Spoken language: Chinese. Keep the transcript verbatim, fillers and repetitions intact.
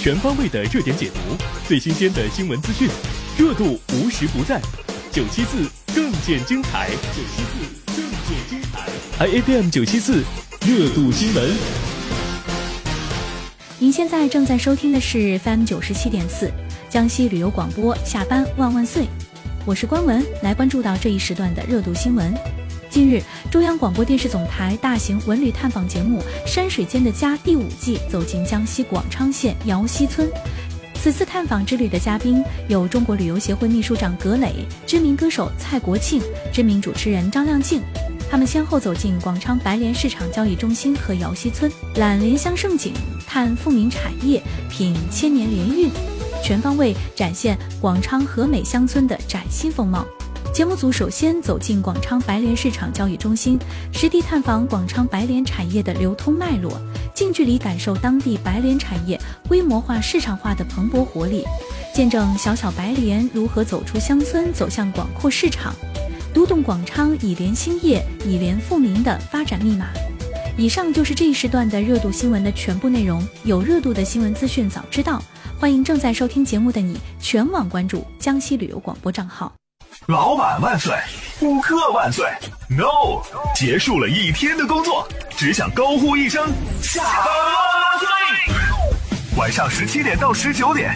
全方位的热点解读，最新鲜的新闻资讯，热度无时不在。九七四更见精彩，九七四更见精彩 ，I F M 九七四热度新闻。 您现在正在收听的是 F M 九十七点四江西旅游广播，下班万万岁！我是关文，来关注到这一时段的热度新闻。近日，中央广播电视总台大型文旅探访节目《山水间的家》第五季走进江西广昌县瑶溪村。此次探访之旅的嘉宾有中国旅游协会秘书长葛磊、知名歌手蔡国庆、知名主持人张亮静。他们先后走进广昌白莲市场交易中心和瑶溪村，览莲香胜景，探富民产业，品千年莲韵，全方位展现广昌和美乡村的崭新风貌。节目组首先走进广昌白莲市场交易中心，实地探访广昌白莲产业的流通脉络，近距离感受当地白莲产业规模化市场化的蓬勃活力，见证小小白莲如何走出乡村走向广阔市场，读懂广昌以莲兴业、以莲富民的发展密码。以上就是这一时段的热度新闻的全部内容，有热度的新闻资讯早知道，欢迎正在收听节目的你全网关注江西旅游广播账号。 老板万岁，顾客万岁 ，No， 结束了一天的工作，只想高呼一声下班万岁。晚上十七点到十九点，